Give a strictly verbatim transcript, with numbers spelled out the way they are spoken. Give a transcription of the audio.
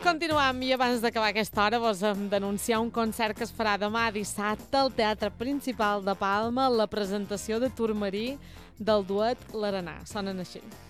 continuam i abans d'acabar aquesta hora vos hem d'anunciar un concert que es farà demà dissabte al Teatre Principal de Palma, la presentació de Turmarí del duet L'Arenà. Sonen així.